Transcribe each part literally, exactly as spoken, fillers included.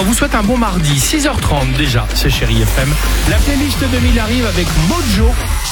On vous souhaite un bon mardi, six heures trente déjà, c'est Chérie F M. La playlist deux mille arrive avec Mojo.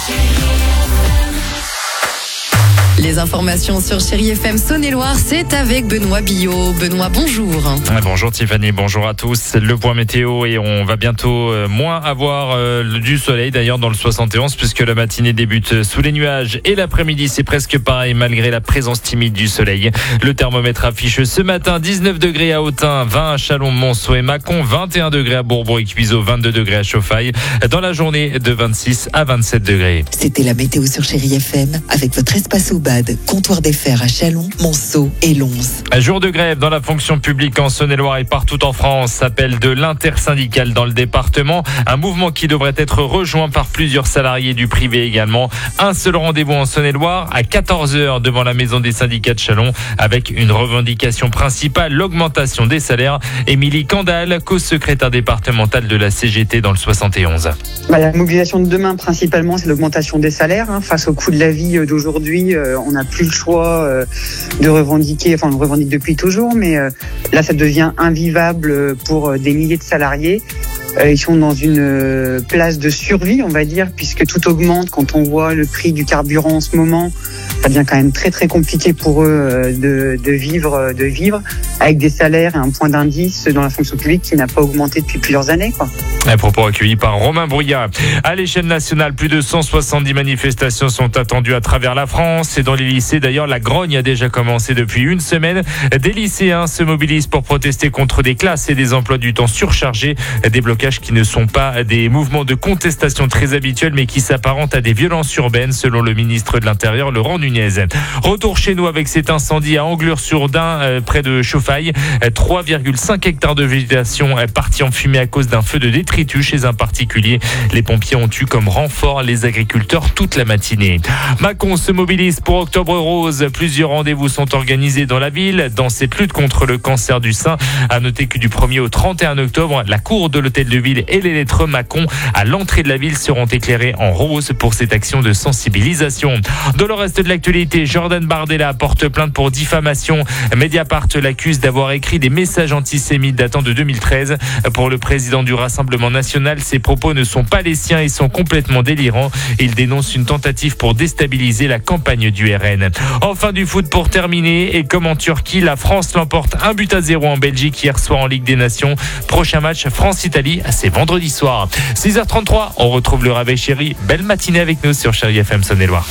Les informations sur Chérie F M Saône-et-Loire, c'est avec Benoît Billot. Benoît, bonjour. Bonjour Tiffany, bonjour à tous. Le point météo et on va bientôt moins avoir euh, du soleil d'ailleurs dans le soixante et onze puisque la matinée débute sous les nuages et l'après-midi c'est presque pareil malgré la présence timide du soleil. Le thermomètre affiche ce matin dix-neuf degrés à Autun, vingt à Chalon, Monceau et Mâcon, vingt et un degrés à Bourbourg et Cuiseaux, vingt-deux degrés à Chauffaille. Dans la journée de vingt-six à vingt-sept degrés. C'était la météo sur Chérie F M avec votre espace au bad, comptoir des fers à Chalon, Monceau et Lons. Un jour de grève dans la fonction publique en Saône-et-Loire et partout en France. Appel de l'intersyndicale dans le département. Un mouvement qui devrait être rejoint par plusieurs salariés du privé également. Un seul rendez-vous en Saône-et-Loire à quatorze heures devant la maison des syndicats de Chalon avec une revendication principale, l'augmentation des salaires. Émilie Candal, co-secrétaire départementale de la C G T dans le soixante et onze. Bah, la mobilisation de demain principalement c'est l'augmentation des salaires. Hein. Face au coût de la vie d'aujourd'hui, euh, on n'a plus le choix euh, de revendiquer, enfin on le revendique depuis toujours, mais euh, là ça devient invivable pour euh, des milliers de salariés. Euh, ils sont dans une euh, place de survie, on va dire, puisque tout augmente. Quand on voit le prix du carburant en ce moment, ça devient quand même très très compliqué pour eux euh, de, de vivre, de vivre avec des salaires et un point d'indice dans la fonction publique qui n'a pas augmenté depuis plusieurs années, quoi. Un propos accueilli par Romain Brouillard. À l'échelle nationale, plus de cent soixante-dix manifestations sont attendues à travers la France et dans les lycées. D'ailleurs, la grogne a déjà commencé depuis une semaine. Des lycéens se mobilisent pour protester contre des classes et des emplois du temps surchargés. Des blocages qui ne sont pas des mouvements de contestation très habituels, mais qui s'apparentent à des violences urbaines, selon le ministre de l'Intérieur, Laurent Nunez. Retour chez nous avec cet incendie à Anglure-sur-Dun, euh, près de Chauffaille. trois virgule cinq hectares de végétation partis en fumée à cause d'un feu de détritus chez un particulier. Les pompiers ont eu comme renfort les agriculteurs toute la matinée. Mâcon se mobilise pour Octobre Rose. Plusieurs rendez-vous sont organisés dans la ville dans cette lutte contre le cancer du sein. À noter que du premier au trente et un octobre, la cour de l'hôtel de ville et les lettres Mâcon à l'entrée de la ville seront éclairées en rose pour cette action de sensibilisation. Dans le reste de l'actualité, Jordan Bardella porte plainte pour diffamation. Mediapart l'accuse d'avoir écrit des messages antisémites datant de deux mille treize. Pour le président du Rassemblement national, ses propos ne sont pas les siens et sont complètement délirants. Il dénonce une tentative pour déstabiliser la campagne du R N. Enfin du foot pour terminer, et comme en Turquie, la France l'emporte un but à zéro en Belgique hier soir en Ligue des Nations. Prochain match France-Italie, c'est vendredi soir. six heures trente-trois, on retrouve le Réveil Chéri. Belle matinée avec nous sur Chérie F M Saône-et-Loire.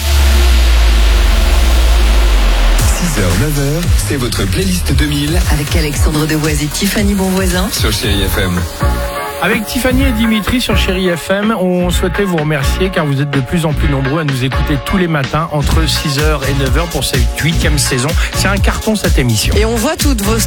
six heures neuf heures, c'est votre playlist deux mille Avec Alexandre Devoise et Tiffany Bonvoisin sur Chérie F M. Avec Tiffany et Dimitri sur Chérie F M, on souhaitait vous remercier car vous êtes de plus en plus nombreux à nous écouter tous les matins entre six heures et neuf heures pour cette huitième saison. C'est un carton cette émission. et on voit toutes vos